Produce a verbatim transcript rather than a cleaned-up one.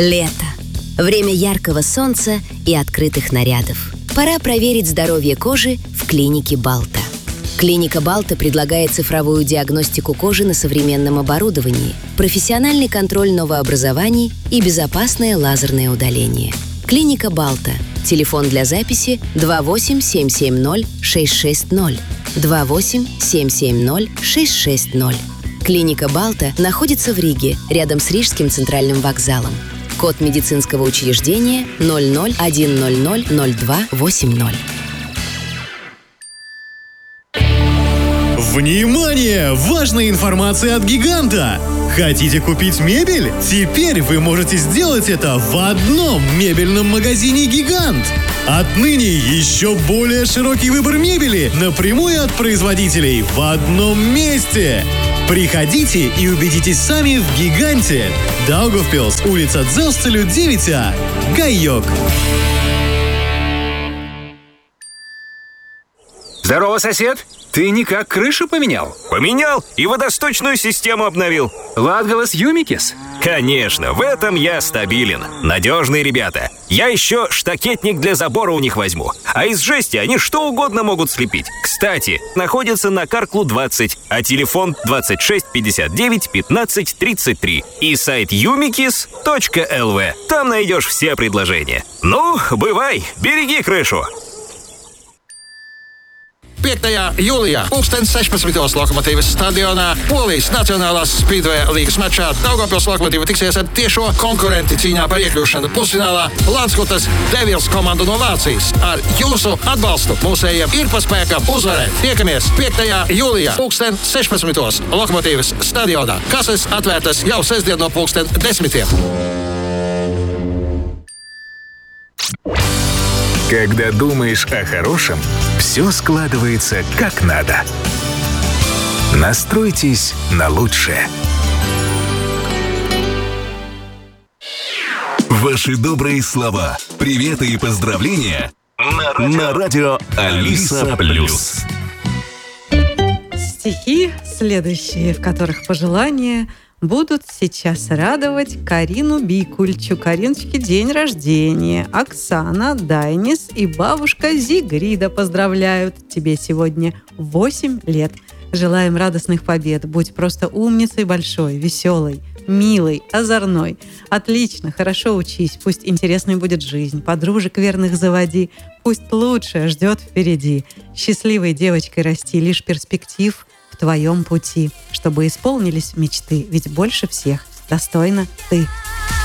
Лето. Время яркого солнца и открытых нарядов. Пора проверить здоровье кожи в клинике Балта. Клиника Балта предлагает цифровую диагностику кожи на современном оборудовании, профессиональный контроль новообразований и безопасное лазерное удаление. Клиника Балта. Телефон для записи два восемь семь семь ноль шесть шесть ноль. два восемь семь семь ноль шесть шесть ноль. Клиника Балта находится в Риге, рядом с Рижским центральным вокзалом. Код медицинского учреждения ноль ноль один ноль ноль ноль два восемь ноль. Внимание! Важная информация от «Гиганта». Хотите купить мебель? Теперь вы можете сделать это в одном мебельном магазине «Гигант». Отныне еще более широкий выбор мебели напрямую от производителей в одном месте. Приходите и убедитесь сами в «Гиганте». Даугавпилс, улица Дзелстелю, девять А. Гайок. Здорово, сосед. Ты никак крышу поменял? Поменял и водосточную систему обновил. Ладгалас Юмикис? Конечно, в этом я стабилен. Надежные ребята. Я еще штакетник для забора у них возьму. А из жести они что угодно могут слепить. Кстати, находится на Карклу двадцать, а телефон двадцать шесть пятьдесят девять пятнадцать тридцать три. И сайт юмикис точка эл ви. Там найдешь все предложения. Ну, бывай, береги крышу. piektajā jūlijā pulkstens sešpadsmitos Lokomotīvas stadionā Polijas Nacionālās Speedway līgas mačā Daugavpils Lokomotīva tiksies ar tiešo konkurenti cīņā par iekļūšanu pusfinālā Landskutas Devils komandu no Vācijas. Ar jūsu atbalstu mūsējiem ir paspēkam uzvarēt. Tiekamies piektajā jūlijā pulksten sešpadsmitos Lokomotīvas stadionā. Kases atvērtas jau sestdien no pulksten desmitiem. Когда думаешь о хорошем, все складывается как надо. Настройтесь на лучшее. Ваши добрые слова, приветы и поздравления на радио, на радио Алиса Плюс. Стихи следующие, в которых пожелания будут сейчас радовать Карину Бикульчу. Кариночке день рождения. Оксана, Дайнис и бабушка Зигрида поздравляют. Тебе сегодня восемь лет. Желаем радостных побед. Будь просто умницей большой, веселой, милой, озорной. Отлично, хорошо учись. Пусть интересной будет жизнь. Подружек верных заводи. Пусть лучшее ждет впереди. Счастливой девочкой расти. Лишь перспектив в твоем пути, чтобы исполнились мечты, ведь больше всех достойна ты.